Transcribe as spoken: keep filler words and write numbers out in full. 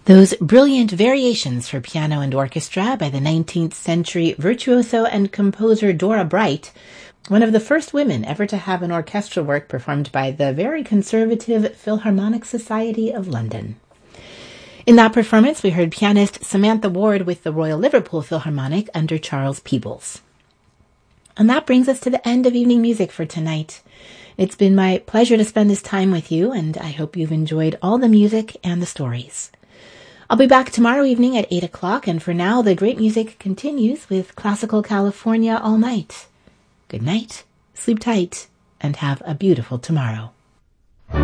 Those brilliant variations for piano and orchestra by the nineteenth century virtuoso and composer Dora Bright, one of the first women ever to have an orchestral work performed by the very conservative Philharmonic Society of London. In that performance, we heard pianist Samantha Ward with the Royal Liverpool Philharmonic under Charles Peebles. And that brings us to the end of evening music for tonight. It's been my pleasure to spend this time with you, and I hope you've enjoyed all the music and the stories. I'll be back tomorrow evening at eight o'clock, and for now, the great music continues with Classical California all night. Good night, sleep tight, and have a beautiful tomorrow.